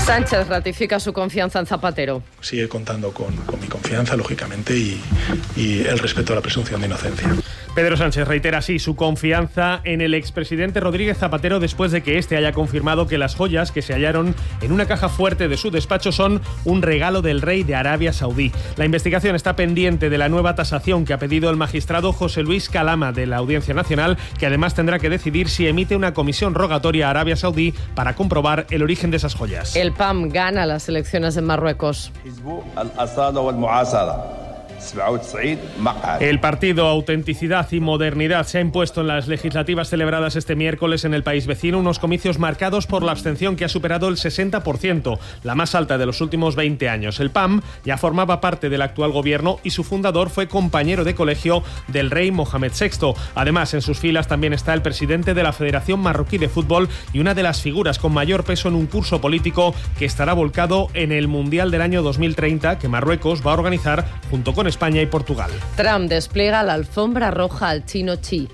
Sánchez ratifica su confianza en Zapatero. Sigue contando con mi confianza, lógicamente, y el respeto a la presunción de inocencia. Pedro Sánchez reitera así su confianza en el expresidente Rodríguez Zapatero después de que éste haya confirmado que las joyas que se hallaron en una caja fuerte de su despacho son un regalo del rey de Arabia Saudí. La investigación está pendiente de la nueva tasación que ha pedido el magistrado José Luis Calama de la Audiencia Nacional, que además tendrá que decidir si emite una comisión rogatoria a Arabia Saudí para comprobar el origen de esas joyas. El PAM gana las elecciones en Marruecos. El partido Autenticidad y Modernidad se ha impuesto en las legislativas celebradas este miércoles en el país vecino, unos comicios marcados por la abstención que ha superado el 60%, la más alta de los últimos 20 años. El PAM ya formaba parte del actual gobierno y su fundador fue compañero de colegio del rey Mohamed VI. Además, en sus filas también está el presidente de la Federación Marroquí de Fútbol y una de las figuras con mayor peso en un curso político que estará volcado en el Mundial del año 2030 que Marruecos va a organizar junto con España y Portugal. Trump despliega la alfombra roja al chino Xi.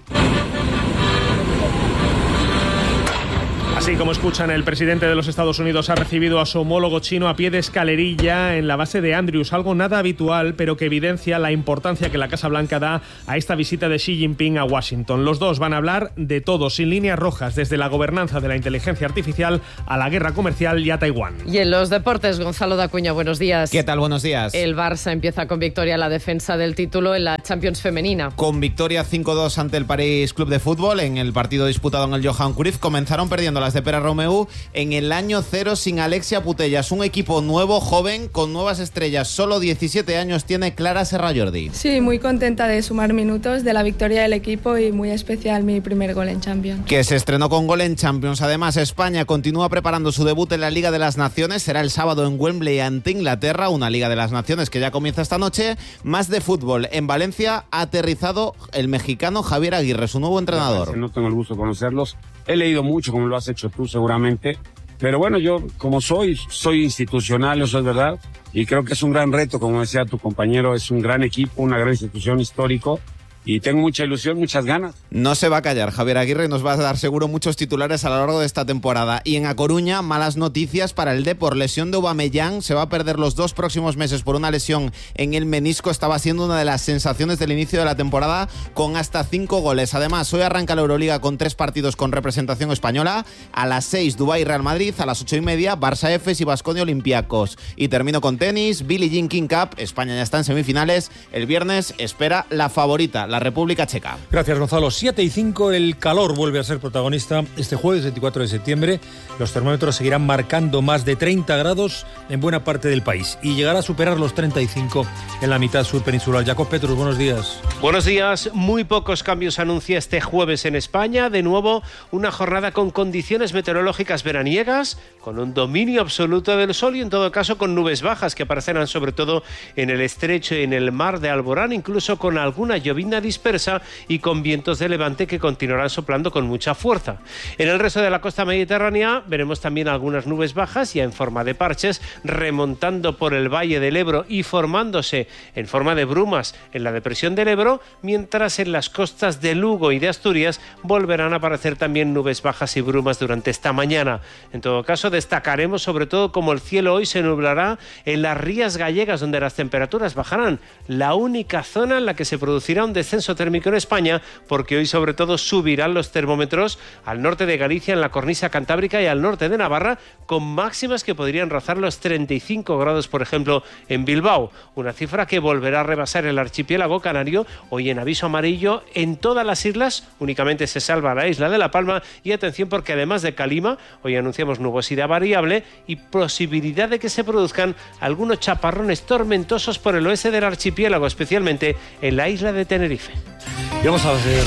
Así como escuchan, el presidente de los Estados Unidos ha recibido a su homólogo chino a pie de escalerilla en la base de Andrews, algo nada habitual, pero que evidencia la importancia que la Casa Blanca da a esta visita de Xi Jinping a Washington. Los dos van a hablar de todo, sin líneas rojas, desde la gobernanza de la inteligencia artificial a la guerra comercial y a Taiwán. Y en los deportes, Gonzalo Dacuña, buenos días. ¿Qué tal? Buenos días. El Barça empieza con victoria en la defensa del título en la Champions femenina. Con victoria 5-2 ante el París Club de Fútbol en el partido disputado en el Johan Cruyff, comenzaron perdiendo las de Pere Romeu en el año 0 sin Alexia Putellas. Un equipo nuevo, joven, con nuevas estrellas. Solo 17 años tiene Clara Serra Jordi. Sí, muy contenta de sumar minutos de la victoria del equipo y muy especial mi primer gol en Champions. Que se estrenó con gol en Champions. Además, España continúa preparando su debut en la Liga de las Naciones. Será el sábado en Wembley ante Inglaterra, una Liga de las Naciones que ya comienza esta noche. Más de fútbol. En Valencia ha aterrizado el mexicano Javier Aguirre, su nuevo entrenador. No tengo el gusto de conocerlos. He leído mucho, como lo has hecho tú seguramente. Pero bueno, yo como soy institucional, eso es verdad. Y creo que es un gran reto, como decía tu compañero, es un gran equipo, una gran institución histórico. Y tengo mucha ilusión, muchas ganas. No se va a callar, Javier Aguirre nos va a dar seguro muchos titulares a lo largo de esta temporada. Y en A Coruña, malas noticias para el Depor. Lesión de Aubameyang, se va a perder los 2 próximos meses por una lesión en el menisco. Estaba siendo una de las sensaciones del inicio de la temporada con hasta 5 goles. Además, hoy arranca la Euroliga con 3 partidos con representación española. A las 6, Dubái Real Madrid. A las 8:30, Barça Efes y Baskonia Olympiacos. Y termino con tenis, Billie Jean King Cup. España ya está en semifinales. El viernes espera la favorita, la República Checa. Gracias, Gonzalo. 7:05, el calor vuelve a ser protagonista este jueves 24 de septiembre. Los termómetros seguirán marcando más de 30 grados en buena parte del país y llegará a superar los 35 en la mitad sur peninsular. Jacob Petrus, buenos días. Buenos días. Muy pocos cambios anuncia este jueves en España. De nuevo, una jornada con condiciones meteorológicas veraniegas, con un dominio absoluto del sol y en todo caso con nubes bajas que aparecerán sobre todo en el estrecho y en el mar de Alborán, incluso con alguna llovizna dispersa y con vientos de levante que continuarán soplando con mucha fuerza. En el resto de la costa mediterránea veremos también algunas nubes bajas ya en forma de parches remontando por el valle del Ebro y formándose en forma de brumas en la depresión del Ebro, mientras en las costas de Lugo y de Asturias volverán a aparecer también nubes bajas y brumas durante esta mañana. En todo caso, destacaremos sobre todo cómo el cielo hoy se nublará en las Rías Gallegas, donde las temperaturas bajarán, la única zona en la que se producirá un descenso térmico en España, porque hoy sobre todo subirán los termómetros al norte de Galicia, en la cornisa cantábrica y al norte de Navarra, con máximas que podrían rozar los 35 grados, por ejemplo, en Bilbao, una cifra que volverá a rebasar el archipiélago canario, hoy en aviso amarillo en todas las islas, únicamente se salva la isla de La Palma, y atención porque además de Calima, hoy anunciamos nubosidad variable y posibilidad de que se produzcan algunos chaparrones tormentosos por el oeste del archipiélago, especialmente en la isla de Tenerife. Y vamos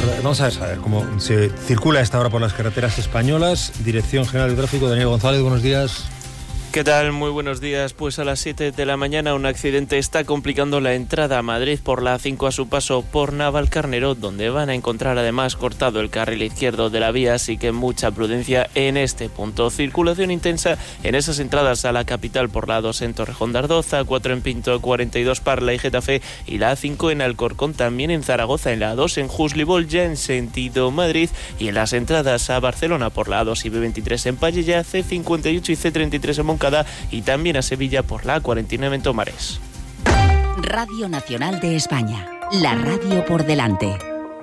a saber cómo se circula a esta hora por las carreteras españolas. Dirección General de Tráfico, Daniel González, buenos días. ¿Qué tal? Muy buenos días. Pues a las 7 de la mañana un accidente está complicando la entrada a Madrid por la A5 a su paso por Navalcarnero, donde van a encontrar además cortado el carril izquierdo de la vía, así que mucha prudencia en este punto. Circulación intensa en esas entradas a la capital por la A2 en Torrejón de Ardoz, A4 en Pinto, 42 Parla y Getafe y la A5 en Alcorcón, también en Zaragoza, en la A2 en Juslibol ya en sentido Madrid y en las entradas a Barcelona por la A2 y B23 en Pallella, C58 y C33 en Moncada Moncada y también a Sevilla por la A49 en Tomares. Radio Nacional de España, la radio por delante.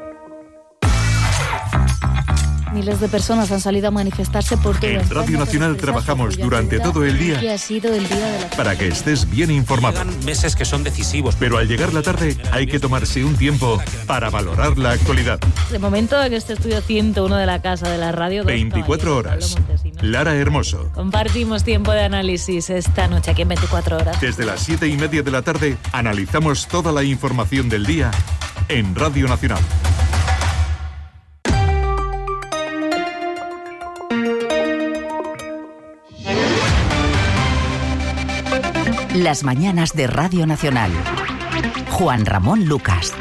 Miles de personas han salido a manifestarse por todo En Radio Nacional trabajamos durante todo el día que ha sido el día de la... para que estés bien informado. Llegan meses que son decisivos. Pero al llegar la tarde hay que tomarse un tiempo para valorar la actualidad. De momento en este estudio 101 de la Casa de la Radio... 24 horas. Lara Hermoso. Compartimos tiempo de análisis esta noche aquí en 24 horas. Desde las 7:30 de la tarde analizamos toda la información del día en Radio Nacional. Las mañanas de Radio Nacional. Juan Ramón Lucas.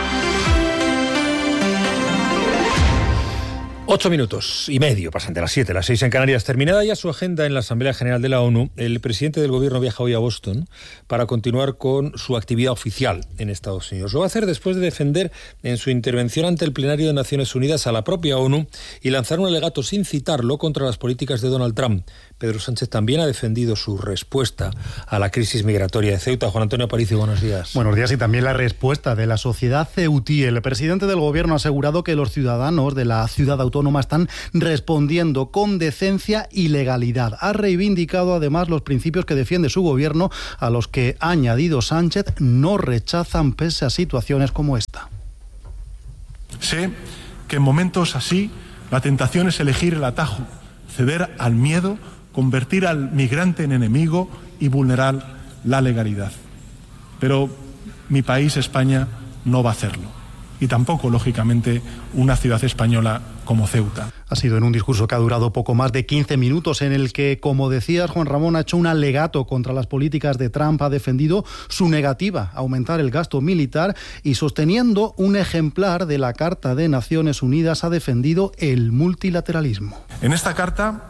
8 minutos y medio pasan de las 7, las 6 en Canarias. Terminada ya su agenda en la Asamblea General de la ONU, el presidente del gobierno viaja hoy a Boston para continuar con su actividad oficial en Estados Unidos. Lo va a hacer después de defender en su intervención ante el plenario de Naciones Unidas a la propia ONU y lanzar un alegato sin citarlo contra las políticas de Donald Trump. Pedro Sánchez también ha defendido su respuesta a la crisis migratoria de Ceuta. Juan Antonio Aparicio, buenos días. Buenos días, y también la respuesta de la sociedad ceutí. El presidente del gobierno ha asegurado que los ciudadanos de la ciudad autónoma están respondiendo con decencia y legalidad. Ha reivindicado además los principios que defiende su gobierno, a los que, ha añadido Sánchez, no rechazan pese a situaciones como esta. Sé que en momentos así la tentación es elegir el atajo, ceder al miedo, convertir al migrante en enemigo y vulnerar la legalidad. Pero mi país, España, no va a hacerlo. Y tampoco, lógicamente, una ciudad española como Ceuta. Ha sido en un discurso que ha durado poco más de 15 minutos, en el que, como decías, Juan Ramón, ha hecho un alegato contra las políticas de Trump, ha defendido su negativa a aumentar el gasto militar y, sosteniendo un ejemplar de la Carta de Naciones Unidas, ha defendido el multilateralismo. En esta carta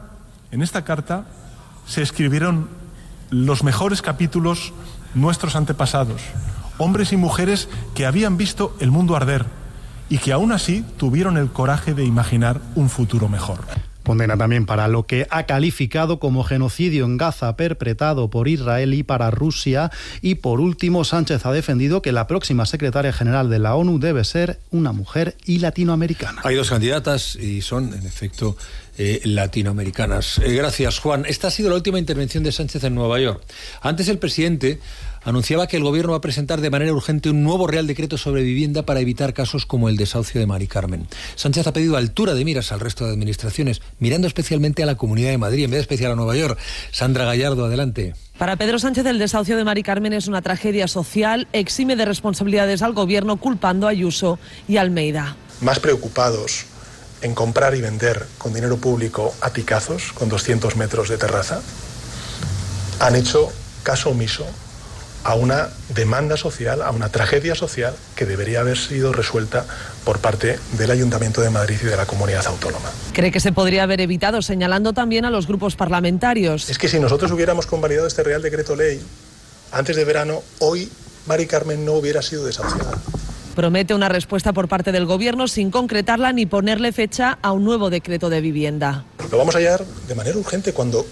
se escribieron los mejores capítulos nuestros antepasados, hombres y mujeres que habían visto el mundo arder y que aún así tuvieron el coraje de imaginar un futuro mejor. Condena también para lo que ha calificado como genocidio en Gaza perpetrado por Israel y para Rusia. Y por último, Sánchez ha defendido que la próxima secretaria general de la ONU debe ser una mujer y latinoamericana. Hay dos candidatas y son, en efecto, latinoamericanas. Gracias, Juan. Esta ha sido la última intervención de Sánchez en Nueva York. Antes el presidente anunciaba que el gobierno va a presentar de manera urgente un nuevo Real Decreto sobre vivienda para evitar casos como el desahucio de Mari Carmen. Sánchez ha pedido altura de miras al resto de administraciones, mirando especialmente a la Comunidad de Madrid, en vez de especial a Nueva York. Sandra Gallardo, adelante. Para Pedro Sánchez, el desahucio de Mari Carmen es una tragedia social, exime de responsabilidades al gobierno, culpando a Ayuso y Almeida. Más preocupados en comprar y vender con dinero público aticazos con 200 metros de terraza, han hecho caso omiso a una demanda social, a una tragedia social que debería haber sido resuelta por parte del Ayuntamiento de Madrid y de la Comunidad Autónoma. Cree que se podría haber evitado, señalando también a los grupos parlamentarios. Es que si nosotros hubiéramos convalidado este Real Decreto Ley antes de verano, hoy Mari Carmen no hubiera sido desahuciada. Promete una respuesta por parte del gobierno sin concretarla ni ponerle fecha a un nuevo decreto de vivienda. Lo vamos a hallar de manera urgente cuando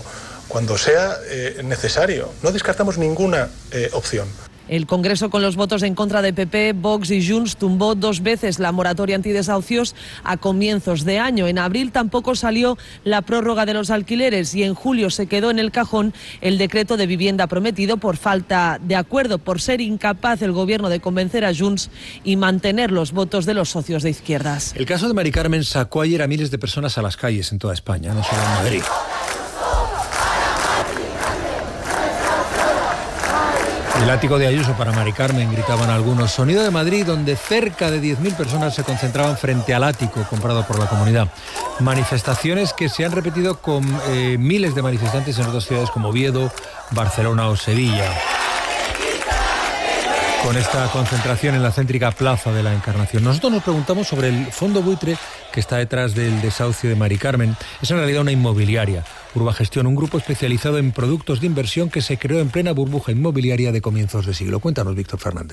sea necesario. No descartamos ninguna opción. El Congreso, con los votos en contra de PP, Vox y Junts, tumbó 2 veces la moratoria antidesahucios a comienzos de año. En abril tampoco salió la prórroga de los alquileres y en julio se quedó en el cajón el decreto de vivienda prometido por falta de acuerdo, por ser incapaz el gobierno de convencer a Junts y mantener los votos de los socios de izquierdas. El caso de Mari Carmen sacó ayer a miles de personas a las calles en toda España, no solo en Madrid. El ático de Ayuso para Mari Carmen, gritaban algunos. Sonido de Madrid, donde cerca de 10.000 personas se concentraban frente al ático comprado por la comunidad. Manifestaciones que se han repetido con miles de manifestantes en otras ciudades como Oviedo, Barcelona o Sevilla. Con esta concentración en la céntrica Plaza de la Encarnación. Nosotros nos preguntamos sobre el fondo buitre que está detrás del desahucio de Mari Carmen. Es en realidad una inmobiliaria, Urbagestión, un grupo especializado en productos de inversión que se creó en plena burbuja inmobiliaria de comienzos de siglo. Cuéntanos, Víctor Fernández.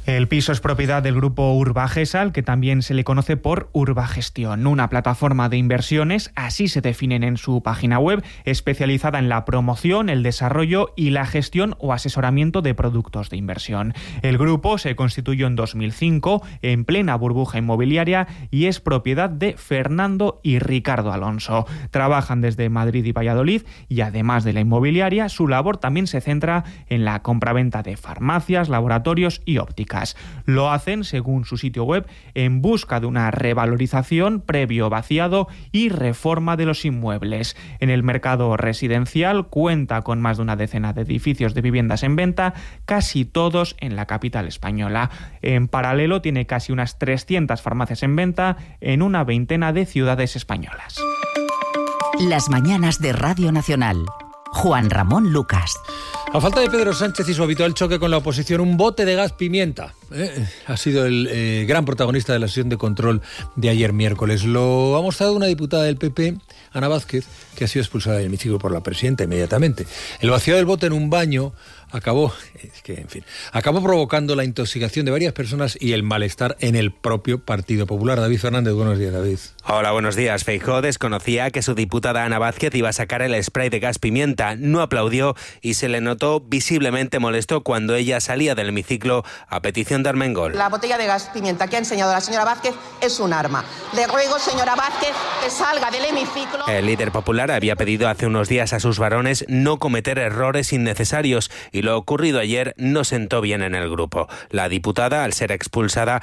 El piso es propiedad del grupo Urbagesal, que también se le conoce por Urbagestión, una plataforma de inversiones, así se definen en su página web, especializada en la promoción, el desarrollo y la gestión o asesoramiento de productos de inversión. El grupo se constituyó en 2005, en plena burbuja inmobiliaria, y es propiedad de Fernando y Ricardo Alonso. Trabajan desde Madrid y Valladolid y, además de la inmobiliaria, su labor también se centra en la compraventa de farmacias, laboratorios y ópticas. Lo hacen, según su sitio web, en busca de una revalorización previo vaciado y reforma de los inmuebles. En el mercado residencial cuenta con más de una decena de edificios de viviendas en venta, casi todos en la capital española. En paralelo tiene casi unas 300 farmacias en venta en una veintena de ciudades españolas. Las mañanas de Radio Nacional. Juan Ramón Lucas. A falta de Pedro Sánchez y su habitual choque con la oposición, un bote de gas pimienta ha sido el gran protagonista de la sesión de control de ayer miércoles. Lo ha mostrado una diputada del PP, Ana Vázquez, que ha sido expulsada del hemiciclo por la presidenta inmediatamente. El vacío del bote en un baño acabó provocando la intoxicación de varias personas y el malestar en el propio Partido Popular. David Fernández, buenos días, David. Hola, buenos días. Feijóo desconocía que su diputada Ana Vázquez iba a sacar el spray de gas pimienta. No aplaudió y se le notó visiblemente molesto cuando ella salía del hemiciclo a petición de Armengol. La botella de gas pimienta que ha enseñado la señora Vázquez es un arma. Le ruego, señora Vázquez, que salga del hemiciclo. El líder popular había pedido hace unos días a sus varones no cometer errores innecesarios y lo ocurrido ayer no sentó bien en el grupo. La diputada, al ser expulsada,